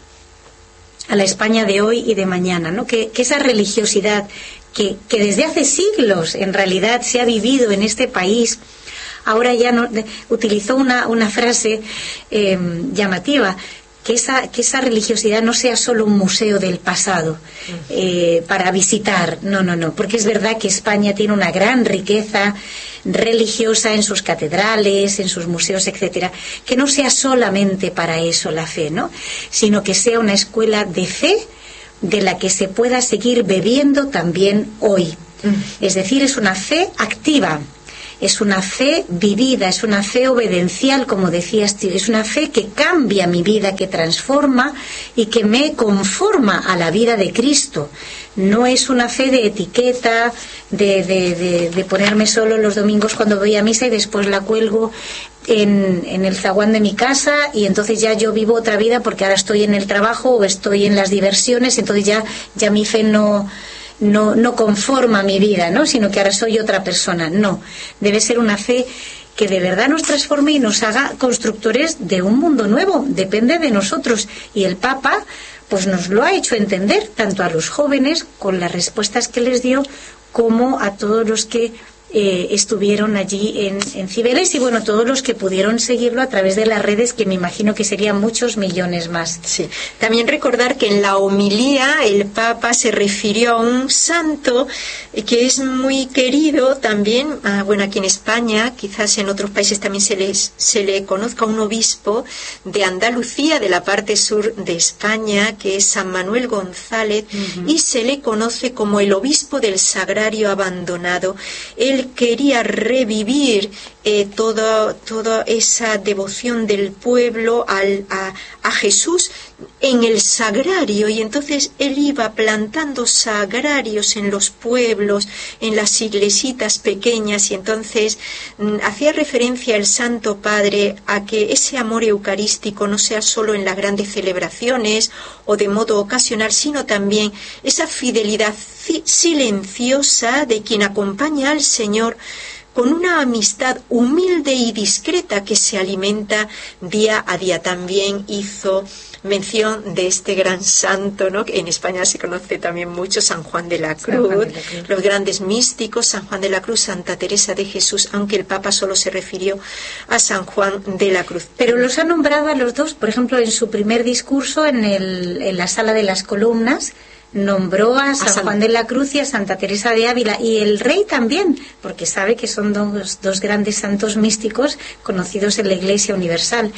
a la España de hoy y de mañana, ¿no? Que, que esa religiosidad que, que desde hace siglos en realidad se ha vivido en este país, ahora ya no, de, utilizó una, una frase eh, llamativa, que esa, que esa religiosidad no sea solo un museo del pasado eh, para visitar, no, no, no, porque es verdad que España tiene una gran riqueza religiosa en sus catedrales, en sus museos, etcétera, que no sea solamente para eso la fe, ¿no? Sino que sea una escuela de fe de la que se pueda seguir bebiendo también hoy. Es decir, es una fe activa, es una fe vivida, es una fe obediencial, como decías tú, es una fe que cambia mi vida, que transforma y que me conforma a la vida de Cristo. No es una fe de etiqueta, de, de, de, de ponerme solo los domingos cuando voy a misa y después la cuelgo en, en el zaguán de mi casa y entonces ya yo vivo otra vida porque ahora estoy en el trabajo o estoy en las diversiones, entonces ya, ya mi fe no... No, no conforma mi vida, ¿no? Sino que ahora soy otra persona. No, debe ser una fe que de verdad nos transforme y nos haga constructores de un mundo nuevo. Depende de nosotros. Y el Papa, pues nos lo ha hecho entender, tanto a los jóvenes, con las respuestas que les dio, como a todos los que eh, estuvieron allí en, en Cibeles y, bueno, todos los que pudieron seguirlo a través de las redes, que me imagino que serían muchos millones más. Sí. También recordar que en la homilía el Papa se refirió a un santo que es muy querido también, ah, bueno, aquí en España, quizás en otros países también se, les, se le conozca, un obispo de Andalucía, de la parte sur de España, que es San Manuel González, uh-huh. y se le conoce como el obispo del Sagrario Abandonado. Él quería revivir eh, toda, toda esa devoción del pueblo al, a, a Jesús en el sagrario, y entonces él iba plantando sagrarios en los pueblos, en las iglesitas pequeñas, y entonces mm, hacía referencia el Santo Padre a que ese amor eucarístico no sea solo en las grandes celebraciones o de modo ocasional, sino también esa fidelidad silenciosa de quien acompaña al Señor con una amistad humilde y discreta que se alimenta día a día. También hizo mención de este gran santo, ¿no? Que en España se conoce también mucho, San Juan de la Cruz, de la Cruz. Los grandes místicos, San Juan de la Cruz, Santa Teresa de Jesús, aunque el Papa solo se refirió a San Juan de la Cruz. Pero los ha nombrado a los dos, por ejemplo, en su primer discurso en, el, en la Sala de las Columnas, nombró a San, a San Juan de la Cruz y a Santa Teresa de Ávila, y el rey también, porque sabe que son dos, dos grandes santos místicos conocidos en la Iglesia Universal.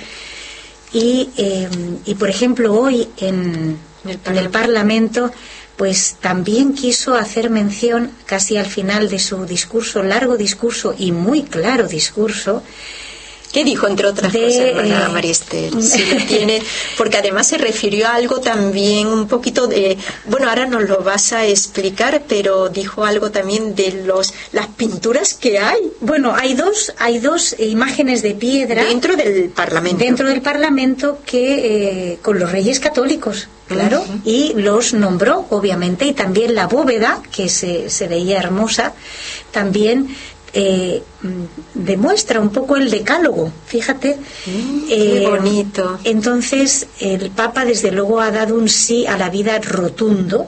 Y, eh, y por ejemplo, hoy en, el en el Parlamento, pues también quiso hacer mención, casi al final de su discurso, largo discurso y muy claro discurso. ¿Qué dijo, entre otras de, cosas, hermana María Esther? Si lo tiene, porque además se refirió a algo también un poquito de... Bueno, ahora nos lo vas a explicar, pero dijo algo también de los las pinturas que hay. Bueno, hay dos hay dos imágenes de piedra... Dentro del Parlamento. Dentro del Parlamento que eh, con los reyes católicos, claro, uh-huh. y los nombró, obviamente, y también la bóveda, que se, se veía hermosa, también... Eh, demuestra un poco el decálogo, fíjate. Mm, qué eh, bonito. Entonces el Papa desde luego ha dado un sí a la vida rotundo,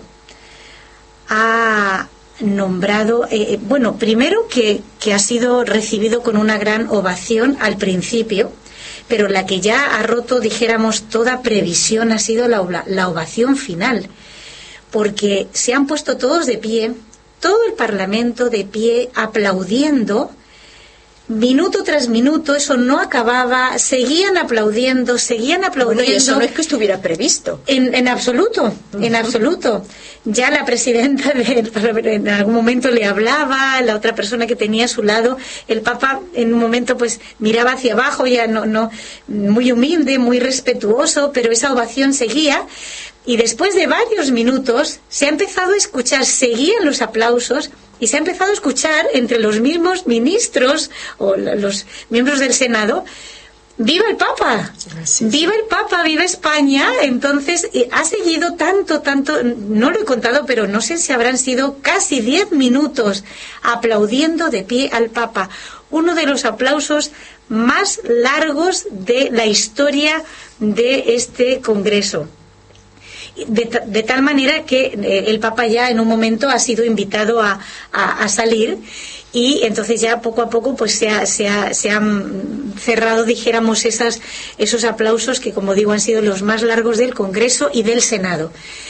ha nombrado, eh, bueno, primero que, que ha sido recibido con una gran ovación al principio, pero la que ya ha roto, dijéramos, toda previsión ha sido la, la ovación final, porque se han puesto todos de pie, todo el Parlamento de pie, aplaudiendo, minuto tras minuto, eso no acababa, seguían aplaudiendo, seguían aplaudiendo. Bueno, y eso no es que estuviera previsto. En, en absoluto, uh-huh. en absoluto. Ya la presidenta de, en algún momento le hablaba, la otra persona que tenía a su lado, el Papa en un momento pues miraba hacia abajo, ya no, no, muy humilde, muy respetuoso, pero esa ovación seguía. Y después de varios minutos se ha empezado a escuchar, seguían los aplausos, y se ha empezado a escuchar entre los mismos ministros o los miembros del Senado ¡viva el Papa! Sí, ¡Viva el Papa! ¡Viva España! Entonces, eh, ha seguido tanto, tanto, no lo he contado, pero no sé si habrán sido casi diez minutos aplaudiendo de pie al Papa. Uno de los aplausos más largos de la historia de este congreso. De, de tal manera que eh, el Papa ya en un momento ha sido invitado a, a, a salir, y entonces ya poco a poco pues se, ha, se, ha, se han cerrado, dijéramos, esas, esos aplausos que, como digo, han sido los más largos del Congreso y del Senado.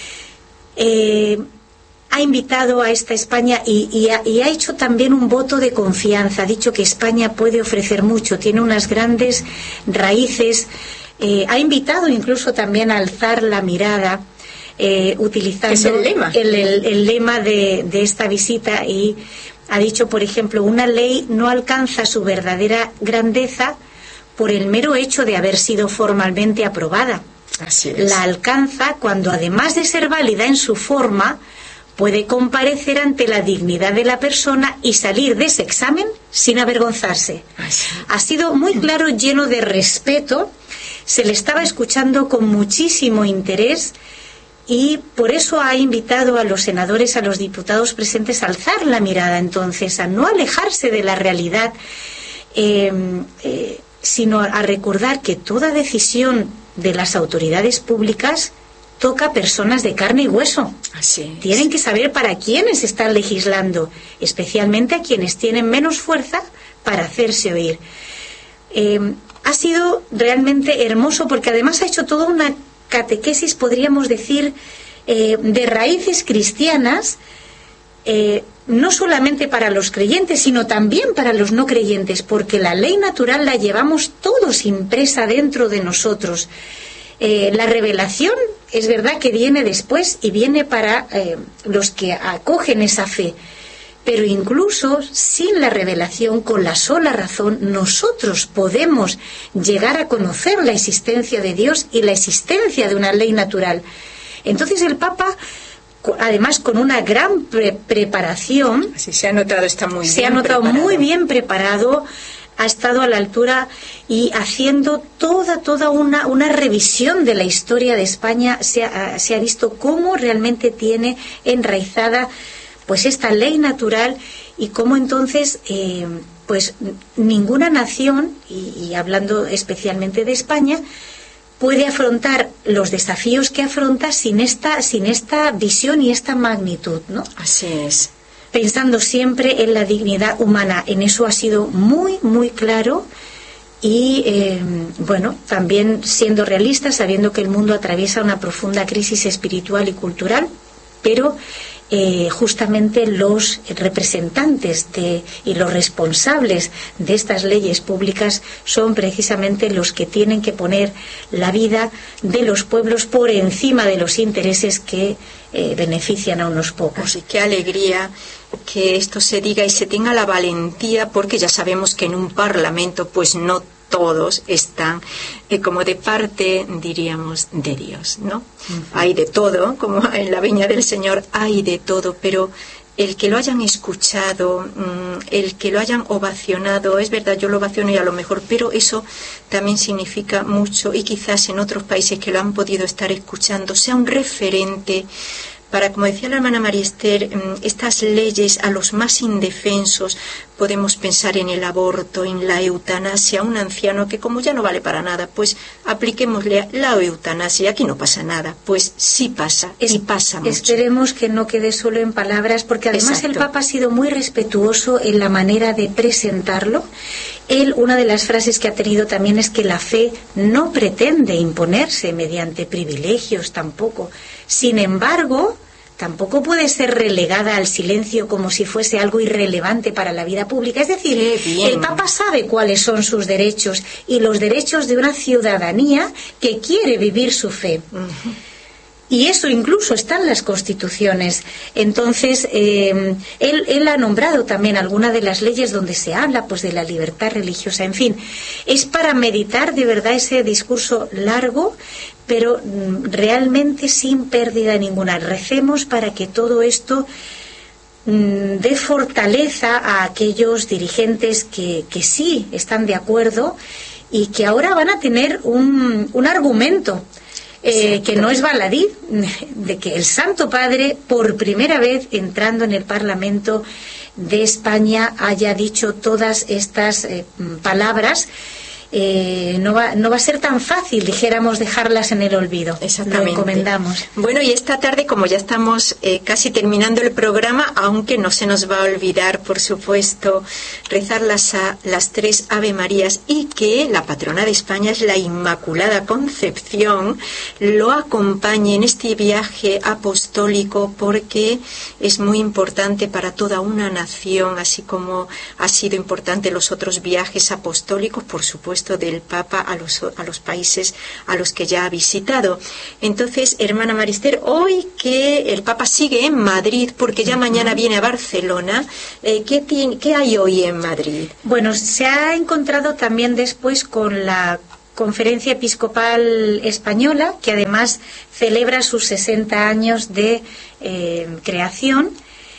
Eh, ha invitado a esta España y, y, ha, y ha hecho también un voto de confianza. Ha dicho que España puede ofrecer mucho, tiene unas grandes raíces. Eh, ha invitado incluso también a alzar la mirada, eh, utilizando es el lema, el, el, el lema de, de esta visita, y ha dicho, por ejemplo, una ley no alcanza su verdadera grandeza por el mero hecho de haber sido formalmente aprobada. Así es. La alcanza cuando, además de ser válida en su forma, puede comparecer ante la dignidad de la persona y salir de ese examen sin avergonzarse. Así. Ha sido muy claro, lleno de respeto, se le estaba escuchando con muchísimo interés, y por eso ha invitado a los senadores, a los diputados presentes, a alzar la mirada, entonces, a no alejarse de la realidad, eh, eh, sino a recordar que toda decisión de las autoridades públicas toca a personas de carne y hueso. Así es. Tienen que saber para quiénes están legislando, especialmente a quienes tienen menos fuerza para hacerse oír. Eh, ha sido realmente hermoso, porque además ha hecho toda una catequesis, podríamos decir, eh, de raíces cristianas, eh, no solamente para los creyentes, sino también para los no creyentes, porque la ley natural la llevamos todos impresa dentro de nosotros. Eh, la revelación es verdad que viene después y viene para eh, los que acogen esa fe, pero incluso sin la revelación, con la sola razón, nosotros podemos llegar a conocer la existencia de Dios y la existencia de una ley natural. Entonces el Papa, además con una gran pre preparación, Así se ha notado, está muy se bien ha notado preparado. muy bien preparado, ha estado a la altura y haciendo toda toda una, una revisión de la historia de España. Se ha, se ha visto cómo realmente tiene enraizada pues esta ley natural, y cómo entonces eh, pues ninguna nación, y, y hablando especialmente de España, puede afrontar los desafíos que afronta sin esta sin esta visión y esta magnitud, ¿no? Así es. Pensando siempre en la dignidad humana. En eso ha sido muy, muy claro, y eh, bueno, también siendo realista, sabiendo que el mundo atraviesa una profunda crisis espiritual y cultural, pero eh, justamente los representantes de, y los responsables de estas leyes públicas son precisamente los que tienen que poner la vida de los pueblos por encima de los intereses que eh, benefician a unos pocos. Así que alegría que esto se diga y se tenga la valentía, porque ya sabemos que en un parlamento pues no todos están eh, como de parte, diríamos, de Dios, ¿no? Uh-huh. Hay de todo, como en la viña del Señor hay de todo, pero el que lo hayan escuchado, el que lo hayan ovacionado, es verdad, yo lo ovaciono y a lo mejor, pero eso también significa mucho, y quizás en otros países que lo han podido estar escuchando sea un referente para, como decía la hermana María Esther, estas leyes a los más indefensos. Podemos pensar en el aborto, en la eutanasia, un anciano que como ya no vale para nada, pues apliquémosle la eutanasia, aquí no pasa nada. Pues sí pasa, es, y pasa mucho. Esperemos que no quede solo en palabras, porque además Exacto. El Papa ha sido muy respetuoso en la manera de presentarlo. Él, una de las frases que ha tenido también es que la fe no pretende imponerse mediante privilegios tampoco. Sin embargo, tampoco puede ser relegada al silencio como si fuese algo irrelevante para la vida pública. Es decir, el Papa sabe cuáles son sus derechos y los derechos de una ciudadanía que quiere vivir su fe. Uh-huh. Y eso incluso está en las constituciones. Entonces, eh, él, él ha nombrado también algunas de las leyes donde se habla pues de la libertad religiosa. En fin, es para meditar de verdad ese discurso largo, pero realmente sin pérdida ninguna. Recemos para que todo esto mmm, dé fortaleza a aquellos dirigentes que, que sí están de acuerdo y que ahora van a tener un, un argumento. Eh, que no es baladí, de que el Santo Padre, por primera vez entrando en el Parlamento de España, haya dicho todas estas eh, palabras. Eh, no va no va a ser tan fácil, dijéramos, dejarlas en el olvido. Exactamente. Lo encomendamos. Bueno, y esta tarde, como ya estamos eh, casi terminando el programa, aunque no se nos va a olvidar, por supuesto, rezar las, a, las tres Ave Marías, y que la patrona de España es la Inmaculada Concepción, lo acompañe en este viaje apostólico, porque es muy importante para toda una nación, así como ha sido importante los otros viajes apostólicos, por supuesto, del Papa a los, a los países a los que ya ha visitado. Entonces, hermana Mariester, hoy que el Papa sigue en Madrid, porque ya mañana viene a Barcelona, eh, ¿qué, tiene, ¿qué hay hoy en Madrid? Bueno, se ha encontrado también después con la Conferencia Episcopal Española, que además celebra sus sesenta años de eh, creación.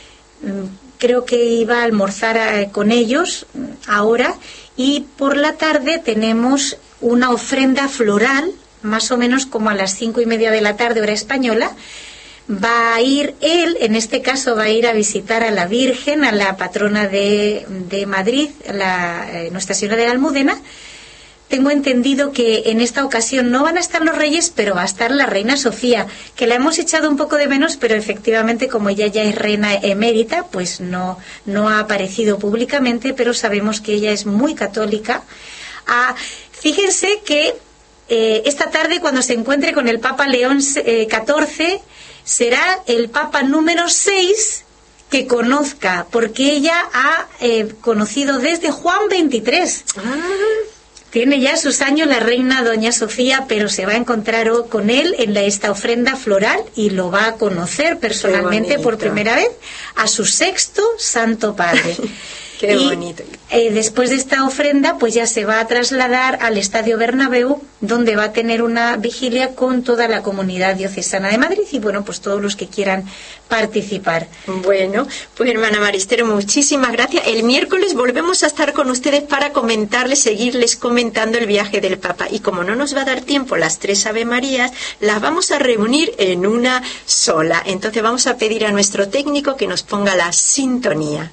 Creo que iba a almorzar eh, con ellos ahora. Y por la tarde tenemos una ofrenda floral, más o menos como a las cinco y media de la tarde, hora española. Va a ir él, en este caso va a ir a visitar a la Virgen, a la patrona de, de Madrid, la, eh, Nuestra Señora de la Almudena. Tengo entendido que en esta ocasión no van a estar los reyes, pero va a estar la reina Sofía, que la hemos echado un poco de menos, pero efectivamente, como ella ya es reina emérita, pues no, no ha aparecido públicamente, pero sabemos que ella es muy católica. Ah, fíjense que eh, esta tarde, cuando se encuentre con el Papa León eh, catorce, será el Papa número seis que conozca, porque ella ha eh, conocido desde Juan veintitrés. Ah. Tiene ya sus años la reina doña Sofía, pero se va a encontrar con él en la, esta ofrenda floral y lo va a conocer personalmente por primera vez a su sexto Santo Padre. Qué y, bonito. Eh, después de esta ofrenda, pues ya se va a trasladar al Estadio Bernabéu, donde va a tener una vigilia con toda la comunidad diocesana de Madrid y, bueno, pues todos los que quieran participar. Bueno, pues hermana Marister, muchísimas gracias. El miércoles volvemos a estar con ustedes para comentarles, seguirles comentando el viaje del Papa. Y como no nos va a dar tiempo las tres Ave Marías, las vamos a reunir en una sola. Entonces vamos a pedir a nuestro técnico que nos ponga la sintonía.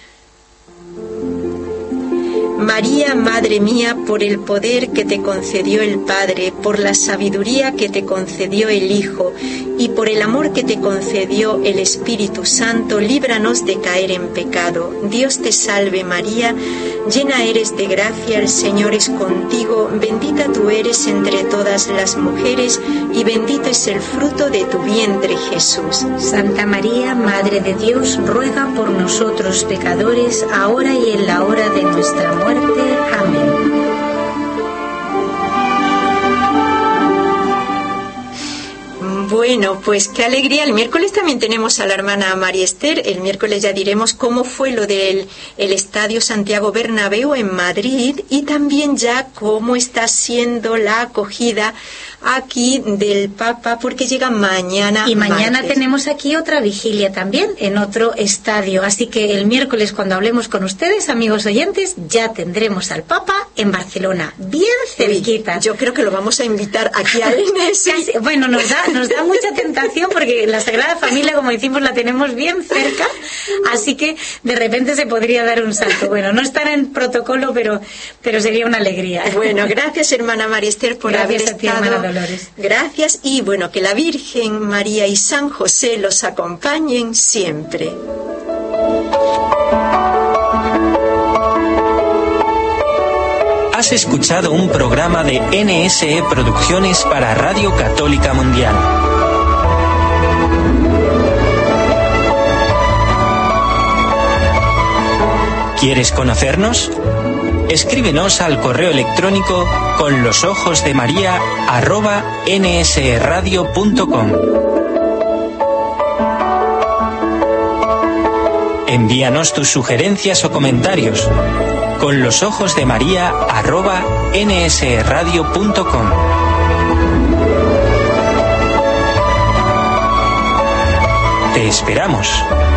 María, Madre mía, por el poder que te concedió el Padre, por la sabiduría que te concedió el Hijo y por el amor que te concedió el Espíritu Santo, líbranos de caer en pecado. Dios te salve María, llena eres de gracia, el Señor es contigo, bendita tú eres entre todas las mujeres y bendito es el fruto de tu vientre, Jesús. Santa María, Madre de Dios, ruega por nosotros pecadores, ahora y en la hora de nuestra muerte. Amén. Bueno, pues qué alegría. El miércoles también tenemos a la hermana Mariester. El miércoles ya diremos cómo fue lo del el Estadio Santiago Bernabéu en Madrid y también ya cómo está siendo la acogida aquí del Papa, porque llega mañana. Y mañana martes. Tenemos aquí otra vigilia también en otro estadio. Así que el miércoles, cuando hablemos con ustedes, amigos oyentes, ya tendremos al Papa en Barcelona, bien cerquita. Uy, yo creo que lo vamos a invitar aquí al N S. Bueno, nos da, nos da mucha tentación porque la Sagrada Familia, como decimos, la tenemos bien cerca, así que de repente se podría dar un salto. Bueno, no estará en protocolo, pero, pero sería una alegría. Bueno, gracias hermana Mariester por gracias haber a ti, estado. Hermana Dolores. Gracias y bueno, que la Virgen María y San José los acompañen siempre. Has escuchado un programa de N S E Producciones para Radio Católica Mundial. ¿Quieres conocernos? Escríbenos al correo electrónico con los ojos de María arroba nsradio punto com. Envíanos tus sugerencias o comentarios con los ojos de María arroba nsradio punto com. Te esperamos.